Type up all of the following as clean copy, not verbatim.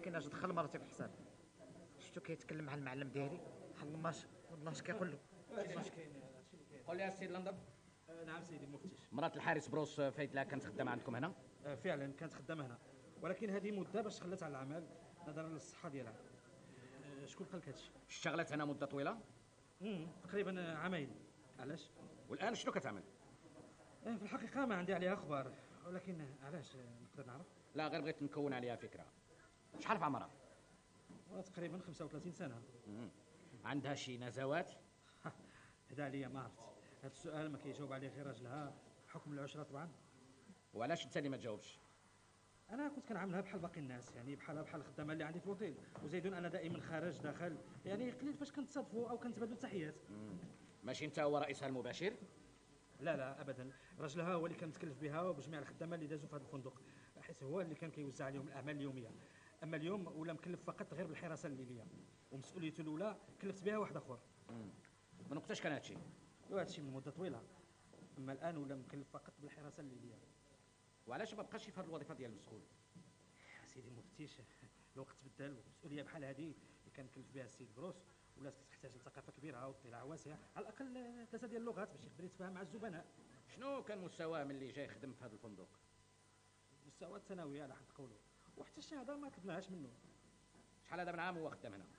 ولكن اجي دخل مرتي في الحساب. شفتو كيتكلم مع المعلم ديالي، حلماش والله اش كيقول له. هادشي كاين، قول لي السيد لندن، نعم سيدي المفتش. مرات الحارس بروس فايت لها كانت خدامه عندكم هنا؟ فعلا كانت خدامه هنا، ولكن هذه مده باش خلات على العمل نظرا للصحه ديالها. شكون قال لك هادشي؟ اشتغلت هنا مده طويله؟ تقريبا عامين. علاش؟ والان شنو كتعمل؟ في الحقيقه ما عندي عليها اخبار، ولكن علاش نقدر نعرف؟ لا غير بغيت نكون عليها فكره. شحال في عمرها؟ تقريبا 35 سنه. عندها شي نزوات؟ هذا عليا ما عرفت، هذا السؤال ما كيجاوب عليه غير راجلها بحكم العشره طبعا. وعلاش انت اللي ما تجاوبش؟ انا كنت كنعاملها بحال باقي الناس، يعني بحال الخدامه اللي عندي في الاوتيل، وزيدون انا دائما خارج داخل، يعني قليل فاش كنتصادفوا او كنتبادلوا تحيات. ماشي انت هو رئيسها المباشر؟ لا ابدا، راجلها هو اللي كان متكلف بها وبجميع الخدامه اللي دازوا في هذا الفندق، حيث هو اللي كان كيوزع عليهم الاعمال اليوميه. اما اليوم ولا مكلف فقط غير بالحراسه الليليه، ومسؤوليته الاولى كلفت بها واحد اخر. من وقتاش كان هادشي؟ وهذا الشيء من مده طويله، اما الان ولا مكلف فقط بالحراسه الليليه. وعلاش ما بقاش في هذه الوظيفه ديال المسؤول؟ سيدي المفتش، الوقت تبدل، ومسؤوليه بحال هذه اللي كان كلف بها السيد بروس ولات كتحتاج لثقافه كبيره واطلاع واسع، على الاقل 3 ديال اللغات باش يقدر يتفاهم مع الزبناء. شنو كان مستواه ملي جاي يخدم في هذا الفندق؟ مستوى الثانوي على حد قوله، وحتى الشهاده ما طلبناهاش منه. شحال هذا من عام هو خدام هنا؟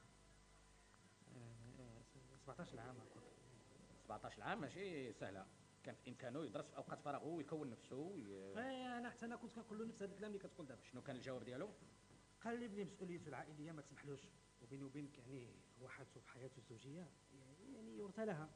17 عام هكا. 17 عام ماشي سهله، كان في امكانه يدرس في اوقات فراغه ويكون نفسه انا حتى انا كنت كنقول له نفس هذا الكلام اللي كتقول دابا. شنو كان الجواب ديالو؟ قال لي بلي مسؤوليته العائليه ما تسمحلوش، وبيني وبينك يعني هو حالته في حياته الزوجيه يعني يرثى لها.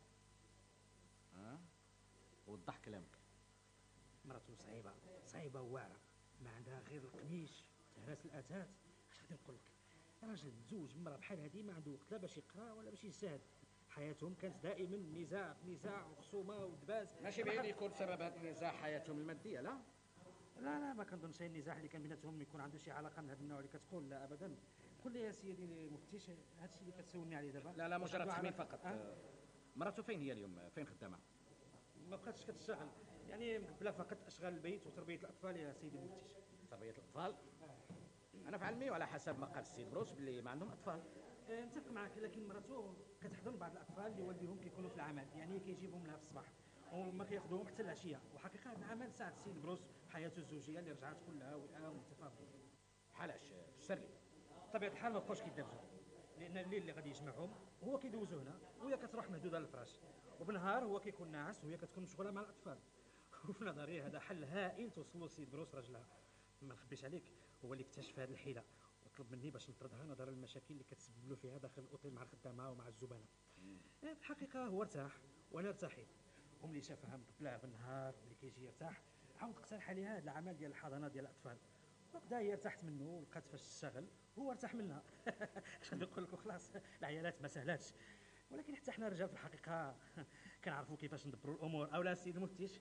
وضح كلامك. مرته صعيبه وواعره، ما عندها غير القميش تهراس الاثاث. اش غادي نقول لك، راجل مزوج مرة بحال هذه ما عنده وقت لا باش يقرا ولا باش يجتهد. حياتهم كانت دائما نزاع وخصومه ودباز. ماشي بعيد يكون سبب هذا النزاع حياتهم الماديه؟ لا ما كنظنش النزاع اللي كان بيناتهم يكون عنده شي علاقه من هذا النوع اللي كتقول. لا ابدا. قل لي يا سيدي المفتش، هذا الشيء اللي كتسولني عليه دابا لا مجرد تخمين فقط. مراته فين هي اليوم؟ فين خدامه؟ ما بقاتش كتشتغل، يعني مقبله فقط اشغال البيت وتربيه الاطفال يا سيدي المفتش. تربيه الاطفال؟ انا في علمي وعلى حسب ما قال السيد بروس باللي ما عندهم اطفال. نتفق معك، لكن مرته كتحضن بعض الاطفال اللي والديهم كيكونوا في العمل، يعني كيجيبهم لها في الصباح وما كياخذوهم حتى العشيه. وحقيقه هذا العمل ساعد السيد بروس في حياته الزوجيه اللي رجعت كلها والام والتفاهم. علاش؟ فسر لي. بطبيعه الحال ما بقاوش كيدابزوا، لان الليل اللي غادي يجمعهم هو كيدوزو هنا وهي كتروح مهدوده للفراش، وبالنهار هو كيكون ناعس وهي كتكون مشغوله مع الاطفال. وفي نظري هذا حل هائل توصلوا السيد بروس راجلها. ما نخبيش عليك، هو اللي اكتشف هذه الحيله وطلب مني باش نطردها نظرا للمشاكل اللي كتسبب له فيها داخل الاوتيل مع الخدامه ومع الزبناء. في الحقيقه هو ارتاح وانا ارتحيت، وملي شافها مقبله بالنهار ملي كيجي يرتاح عاود اقترح عليها هذا العمل ديال الحضانه ديال الاطفال، وبدا هي ارتحت منه ولقات فاش تشتغل هو ارتاح منها. اش غادي نقول لكم، خلاص العيالات ما سهلاتش، ولكن حتى حنا الرجال في الحقيقه كنعرفوا كيفاش ندبروا الامور، اولا السيد المفتش.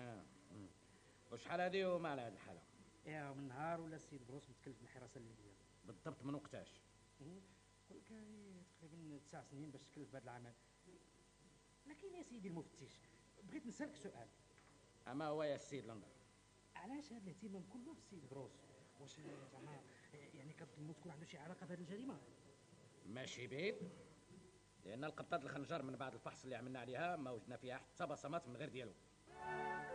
وشحال هذه وما على هذه الحاله؟ يا من نهار ولا السيد بروس متكلف بالحراسه الليليه. بالضبط من وقتاش؟ قول لك تقريبا 9 سنين باش تكلف بهذا العمل. لكن يا سيدي المفتش بغيت نسالك سؤال. اما هو يا السيد لندن، علاش هذا الاهتمام كله في السيد بروس؟ واش زعما يعني كتظنوا تكون عنده شي علاقه بهذه الجريمه؟ ماشي بعيد، لان القطات الخنجر من بعد الفحص اللي عملنا عليها ما وجدنا فيها حتى بصمات من غير ديالو.